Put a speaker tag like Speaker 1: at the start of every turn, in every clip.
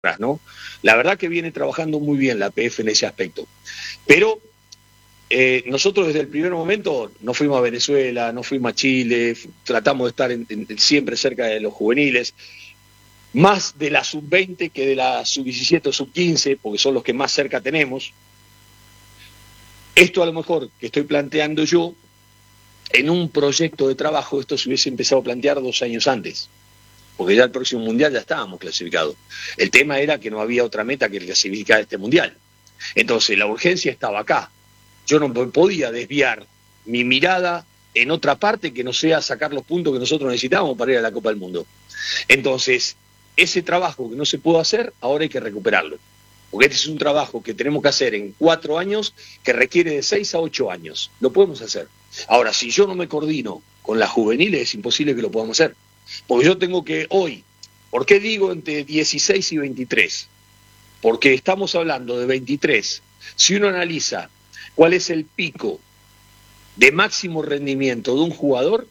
Speaker 1: ¿no? La verdad que viene trabajando muy bien la APF en ese aspecto. Pero nosotros desde el primer momento no fuimos a Venezuela, no fuimos a Chile, tratamos de estar siempre cerca de los juveniles, más de la sub-20 que de la sub-17 o sub-15, porque son los que más cerca tenemos. Esto a lo mejor que estoy planteando yo, en un proyecto de trabajo, esto se hubiese empezado a plantear 2 años antes, porque ya el próximo mundial ya estábamos clasificados. El tema era que no había otra meta que clasificar este mundial. Entonces la urgencia estaba acá. Yo no podía desviar mi mirada en otra parte que no sea sacar los puntos que nosotros necesitábamos para ir a la Copa del Mundo. Entonces, ese trabajo que no se pudo hacer, ahora hay que recuperarlo. Porque este es un trabajo que tenemos que hacer en 4 años, que requiere de 6 a 8 años. Lo podemos hacer. Ahora, si yo no me coordino con las juveniles, es imposible que lo podamos hacer. Porque yo tengo que hoy, ¿por qué digo entre 16 y 23? Porque estamos hablando de 23. Si uno analiza cuál es el pico de máximo rendimiento de un jugador,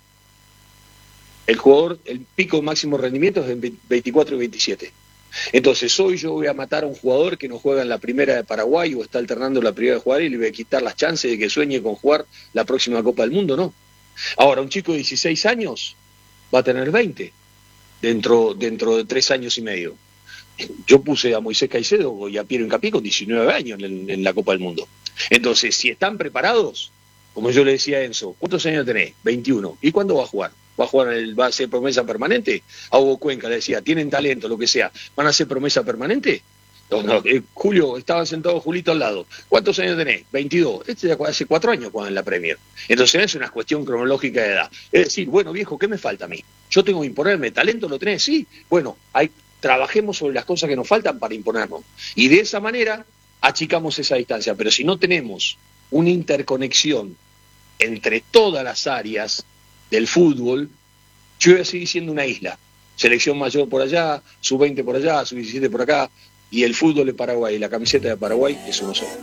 Speaker 1: el pico de máximo rendimiento es en 24 y 27. Entonces hoy yo voy a matar a un jugador que no juega en la primera de Paraguay o está alternando la primera de jugar y le voy a quitar las chances de que sueñe con jugar la próxima Copa del Mundo, no. Ahora, un chico de 16 años va a tener 20 dentro de 3 años y medio. Yo puse a Moisés Caicedo y a Piero Hincapié con 19 años en la Copa del Mundo. Entonces, si están preparados, como yo le decía a Enzo, ¿cuántos años tenés? 21. ¿Y cuándo va a jugar? ¿Va a ser promesa permanente? A Hugo Cuenca le decía, tienen talento, lo que sea, ¿van a ser promesa permanente? No, Julio, estaba sentado Julito al lado. ¿Cuántos años tenés? 22. Este ya hace 4 años juega en la Premier. Entonces es una cuestión cronológica de edad. Es decir, bueno, viejo, ¿qué me falta a mí? Yo tengo que imponerme. ¿Talento lo tenés? Sí. Bueno, trabajemos sobre las cosas que nos faltan para imponernos. Y de esa manera achicamos esa distancia. Pero si no tenemos una interconexión entre todas las áreas del fútbol, yo voy a seguir siendo una isla. Selección mayor por allá, sub-20 por allá, sub-17 por acá, y el fútbol de Paraguay, la camiseta de Paraguay es uno solo.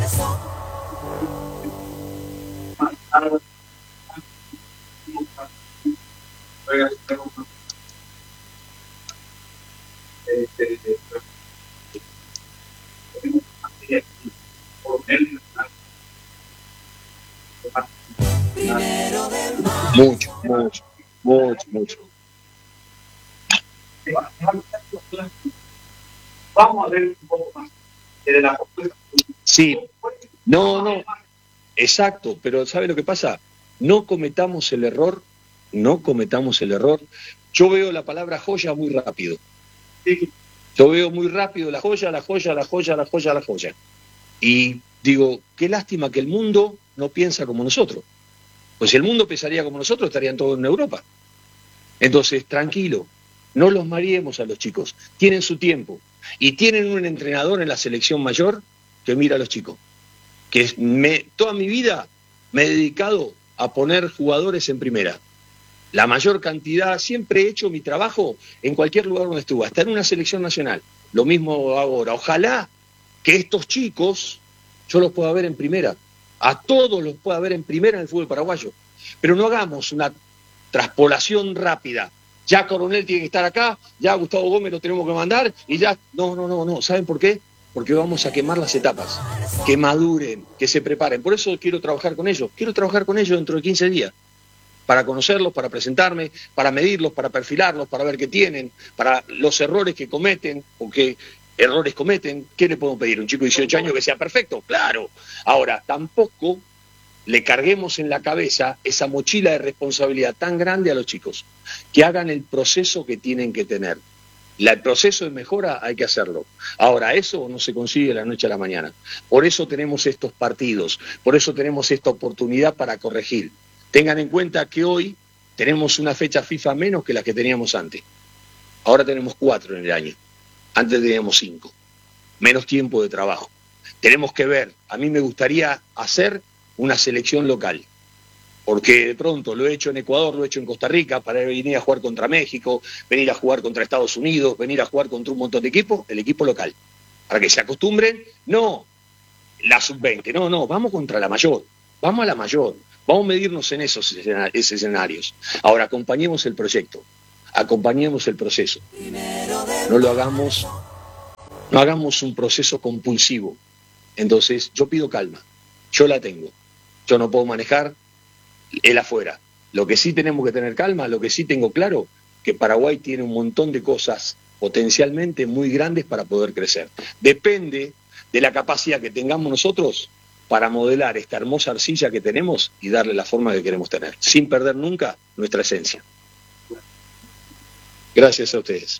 Speaker 1: Mucho, mucho, mucho, mucho.
Speaker 2: Vamos a ver un poco más de la postura.
Speaker 1: Sí, no, exacto, pero ¿sabe lo que pasa? No cometamos el error. Yo veo la palabra joya muy rápido.
Speaker 2: Sí.
Speaker 1: Yo veo muy rápido la joya. Y digo, qué lástima que el mundo no piensa como nosotros. Pues si el mundo pensaría como nosotros, estarían todos en Europa. Entonces, tranquilo, no los mareemos a los chicos. Tienen su tiempo. Y tienen un entrenador en la selección mayor que mira a los chicos. Toda mi vida me he dedicado a poner jugadores en primera. La mayor cantidad, siempre he hecho mi trabajo en cualquier lugar donde estuve, hasta en una selección nacional. Lo mismo ahora. Ojalá que estos chicos yo los pueda ver en primera. A todos los pueda ver en primera en el fútbol paraguayo. Pero no hagamos una traspolación rápida. Ya Coronel tiene que estar acá, ya Gustavo Gómez lo tenemos que mandar y ya... No. ¿Saben por qué? Porque vamos a quemar las etapas. Que maduren, que se preparen. Por eso quiero trabajar con ellos. Quiero trabajar con ellos dentro de 15 días. Para conocerlos, para presentarme, para medirlos, para perfilarlos, para ver qué tienen, para los errores que cometen o qué errores cometen. ¿Qué le podemos pedir? ¿Un chico de 18 años que sea perfecto? Claro. Ahora, tampoco le carguemos en la cabeza esa mochila de responsabilidad tan grande a los chicos, que hagan el proceso que tienen que tener. El proceso de mejora hay que hacerlo. Ahora, eso no se consigue de la noche a la mañana. Por eso tenemos estos partidos, por eso tenemos esta oportunidad para corregir. Tengan en cuenta que hoy tenemos una fecha FIFA menos que la que teníamos antes. Ahora tenemos 4 en el año. Antes teníamos 5. Menos tiempo de trabajo. Tenemos que ver, a mí me gustaría hacer una selección local, porque de pronto lo he hecho en Ecuador, lo he hecho en Costa Rica, para venir a jugar contra México, venir a jugar contra Estados Unidos, venir a jugar contra un montón de equipos, el equipo local, para que se acostumbren, no la sub-20, no, vamos contra la mayor, vamos a la mayor, vamos a medirnos en esos escenarios. Ahora, acompañemos el proyecto, acompañemos el proceso, no lo hagamos no hagamos un proceso compulsivo. Entonces, yo pido calma, yo la tengo, yo no puedo manejar el afuera. Lo que sí tenemos que tener calma, lo que sí tengo claro, que Paraguay tiene un montón de cosas potencialmente muy grandes para poder crecer. Depende de la capacidad que tengamos nosotros para modelar esta hermosa arcilla que tenemos y darle la forma que queremos tener, sin perder nunca nuestra esencia. Gracias a ustedes.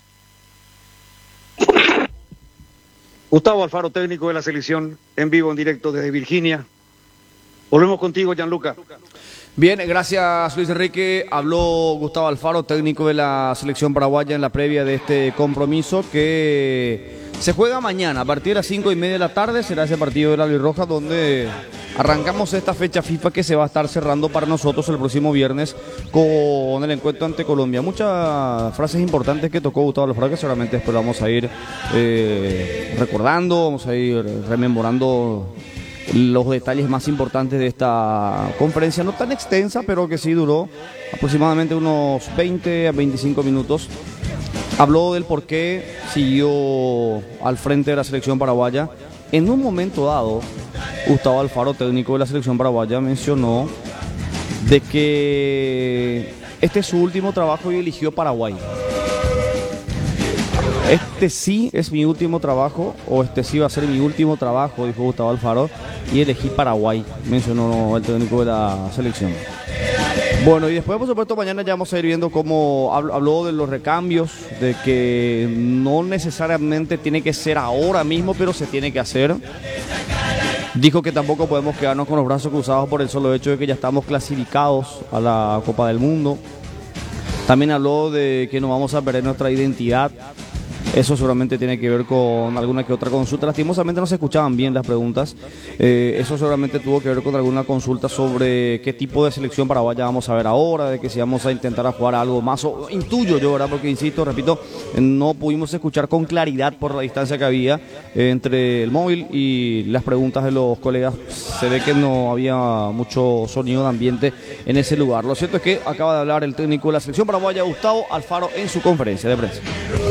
Speaker 3: Gustavo Alfaro, técnico de la selección, en vivo, en directo desde Virginia. Volvemos contigo, Gianluca.
Speaker 4: Bien, gracias Luis Enrique. Habló Gustavo Alfaro, técnico de la selección paraguaya, en la previa de este compromiso que se juega mañana a partir de las 5:30 de la tarde. Será ese partido de la Albirroja donde arrancamos esta fecha FIFA que se va a estar cerrando para nosotros el próximo viernes con el encuentro ante Colombia. Muchas frases importantes que tocó Gustavo Alfaro que seguramente después vamos a ir recordando, vamos a ir rememorando los detalles más importantes de esta conferencia, no tan extensa, pero que sí duró aproximadamente unos 20 a 25 minutos. Habló del por qué siguió al frente de la selección paraguaya. En un momento dado, Gustavo Alfaro, técnico de la selección paraguaya, mencionó de que este es su último trabajo y eligió Paraguay. Este sí es mi último trabajo, o este sí va a ser mi último trabajo, dijo Gustavo Alfaro, y elegí Paraguay, mencionó el técnico de la selección. Bueno, y después, por supuesto, mañana ya vamos a ir viendo cómo habló de los recambios, de que no necesariamente tiene que ser ahora mismo, pero se tiene que hacer. Dijo que tampoco podemos quedarnos con los brazos cruzados por el solo hecho de que ya estamos clasificados a la Copa del Mundo. También habló de que no vamos a perder nuestra identidad. Eso seguramente tiene que ver con alguna que otra consulta. Lastimosamente no se escuchaban bien las preguntas. Eso seguramente tuvo que ver con alguna consulta sobre qué tipo de selección paraguaya vamos a ver ahora, de que si vamos a intentar a jugar algo más, o intuyo yo, ¿verdad? Porque insisto, repito, no pudimos escuchar con claridad por la distancia que había entre el móvil y las preguntas de los colegas. Se ve que no había mucho sonido de ambiente en ese lugar. Lo cierto es que acaba de hablar el técnico de la selección paraguaya, Gustavo Alfaro, en su conferencia de prensa.